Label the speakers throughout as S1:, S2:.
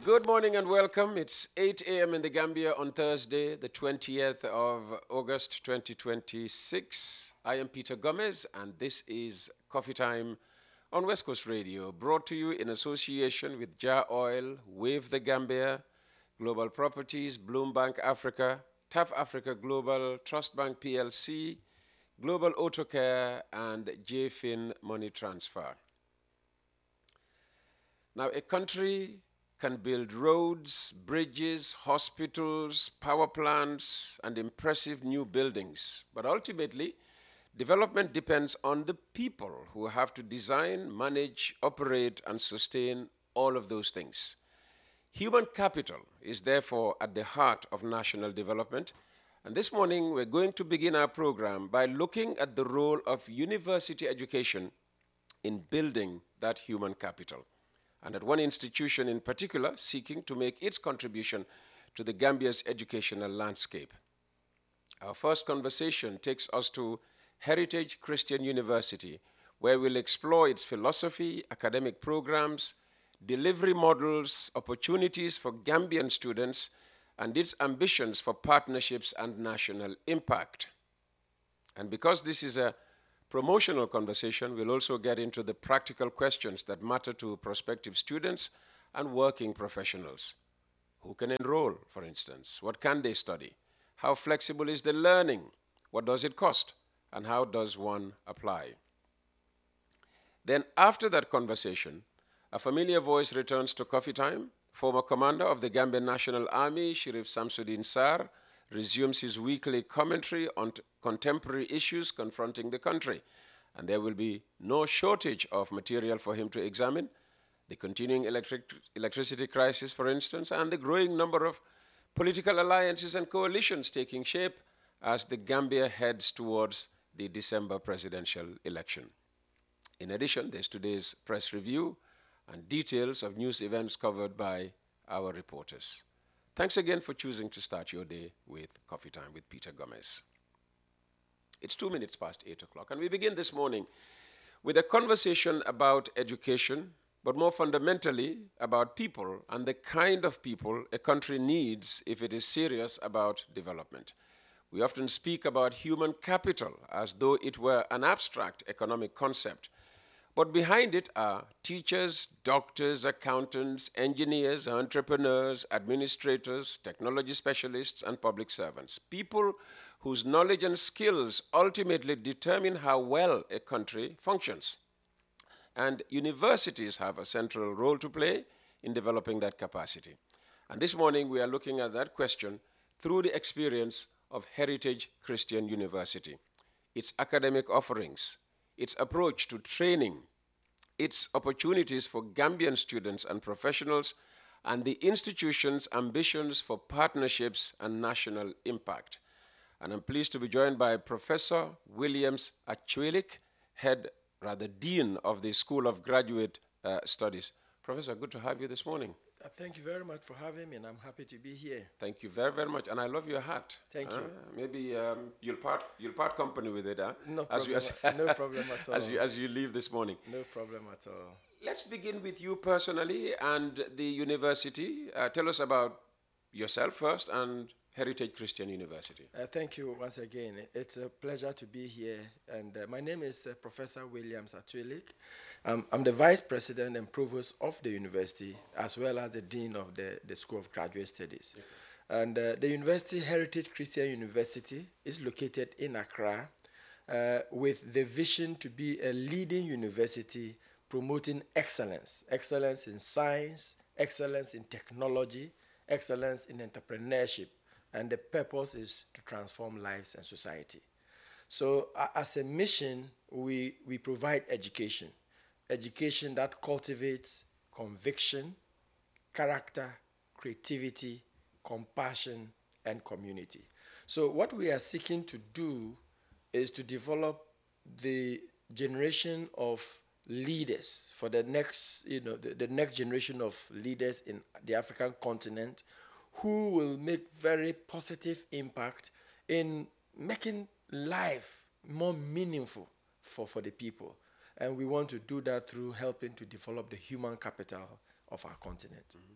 S1: Good morning and welcome. It's 8 a.m. in the Gambia on Thursday, the 20th of August 2026. I am Peter Gomez, and this is Coffee Time on West Coast Radio, brought to you in association with Jar Oil, Wave the Gambia, Global Properties, Bloombank Africa, TAF Africa Global, Trust Bank PLC, Global Auto Care, and JFIN Money Transfer. Now, a country can build roads, bridges, hospitals, power plants, and impressive new buildings. But ultimately, development depends on the people who have to design, manage, operate, and sustain all of those things. Human capital is therefore at the heart of national development. And this morning, we're going to begin our program by looking at the role of university education in building that human capital, and at one institution in particular seeking to make its contribution to the Gambia's educational landscape. Our first conversation takes us to Heritage Christian University, where we'll explore its philosophy, academic programs, delivery models, opportunities for Gambian students, and its ambitions for partnerships and national impact. And because this is a promotional conversation, we'll also get into the practical questions that matter to prospective students and working professionals. Who can enroll, for instance? What can they study? How flexible is the learning? What does it cost? And how does one apply? Then after that conversation, a familiar voice returns to Coffee Time. Former commander of the Gambian National Army, Sheriff Samsudeen Sarr, resumes his weekly commentary on contemporary issues confronting the country. And there will be no shortage of material for him to examine. The continuing electricity crisis, for instance, and the growing number of political alliances and coalitions taking shape as the Gambia heads towards the December presidential election. In addition, there's today's press review and details of news events covered by our reporters. Thanks again for choosing to start your day with Coffee Time with Peter Gomez. It's 2 minutes past 8 o'clock, and we begin this morning with a conversation about education, but more fundamentally about people and the kind of people a country needs if it is serious about development. We often speak about human capital as though it were an abstract economic concept. But behind it are teachers, doctors, accountants, engineers, entrepreneurs, administrators, technology specialists, and public servants. People whose knowledge and skills ultimately determine how well a country functions. And universities have a central role to play in developing that capacity. And this morning we are looking at that question through the experience of Heritage Christian University, its academic offerings, its approach to training, its opportunities for Gambian students and professionals, and the institution's ambitions for partnerships and national impact. And I'm pleased to be joined by Professor Williams Achwelik, Dean of the School of Graduate Studies. Professor, good to have you this morning.
S2: Thank you very much for having me, and I'm happy to be here.
S1: Thank you very, very much. And I love your hat.
S2: Thank you.
S1: Maybe you'll part company with it, huh?
S2: No problem, no problem at all.
S1: As you leave this morning.
S2: No problem at all.
S1: Let's begin with you personally and the university. Tell us about yourself first and Heritage Christian University.
S2: Thank you once again. It's a pleasure to be here. And my name is Professor Williams Achwelik. I'm the Vice President and Provost of the university, as well as the Dean of the School of Graduate Studies. Okay. And the university, Heritage Christian University, is located in Accra with the vision to be a leading university promoting excellence. Excellence in science, excellence in technology, excellence in entrepreneurship. And the purpose is to transform lives and society. So as a mission, we provide education. Education that cultivates conviction, character, creativity, compassion, and community. So what we are seeking to do is to develop the generation of leaders for the next, the next generation of leaders in the African continent who will make very positive impact in making life more meaningful for the people. And we want to do that through helping to develop the human capital of our continent.
S1: Mm-hmm.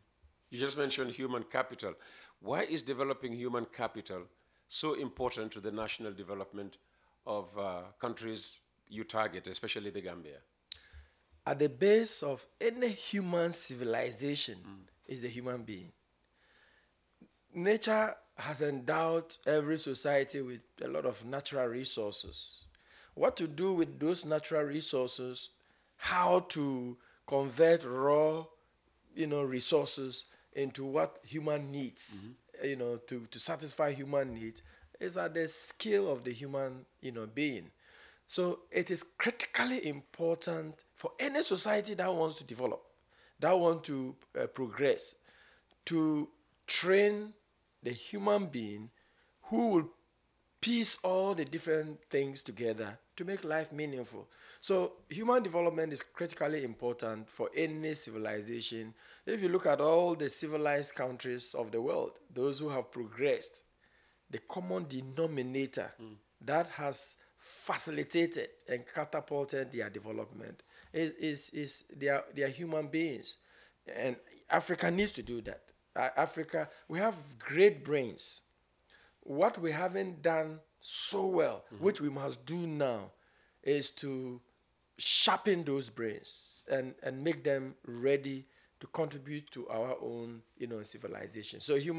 S1: You just mentioned human capital. Why is developing human capital so important to the national development of countries you target, especially the Gambia?
S2: At the base of any human civilization is the human being. Nature has endowed every society with a lot of natural resources. What to do with those natural resources, how to convert raw, resources into what human needs, to satisfy human needs, is at the skill of the human, being. So it is critically important for any society that wants to develop, that want to progress, to train the human being who will piece all the different things together to make life meaningful. So human development is critically important for any civilization. If you look at all the civilized countries of the world, those who have progressed, the common denominator that has facilitated and catapulted their development is they are human beings. And Africa needs to do that. Africa, we have great brains. What we haven't done so well, which we must do now, is to sharpen those brains and make them ready to contribute to our own, civilization. So human